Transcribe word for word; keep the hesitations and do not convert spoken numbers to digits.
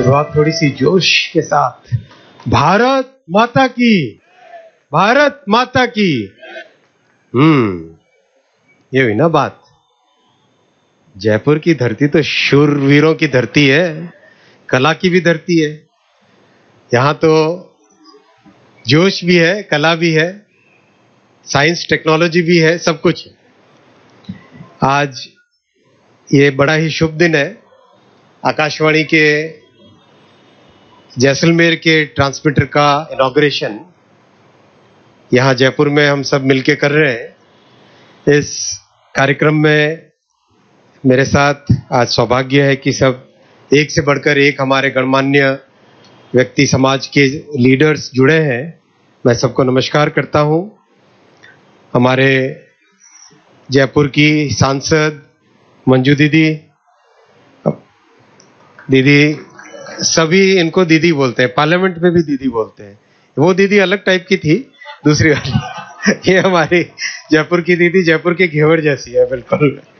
शुरुआत थोड़ी सी जोश के साथ। भारत माता की, भारत माता की। हम्म ये हुई ना बात। जयपुर की धरती तो शूरवीरों की धरती है, कला की भी धरती है। यहां तो जोश भी है, कला भी है, साइंस टेक्नोलॉजी भी है, सब कुछ है। आज ये बड़ा ही शुभ दिन है। आकाशवाणी के जैसलमेर के ट्रांसमीटर का इनॉग्रेशन यहाँ जयपुर में हम सब मिलके कर रहे हैं। इस कार्यक्रम में मेरे साथ आज सौभाग्य है कि सब एक से बढ़कर एक हमारे गणमान्य व्यक्ति, समाज के लीडर्स जुड़े हैं। मैं सबको नमस्कार करता हूँ। हमारे जयपुर की सांसद मंजू दीदी, दीदी सभी इनको दीदी बोलते हैं, पार्लियामेंट में भी दीदी बोलते हैं। वो दीदी अलग टाइप की थी, दूसरी वाली। ये हमारी जयपुर की दीदी जयपुर के घेवर जैसी है बिल्कुल।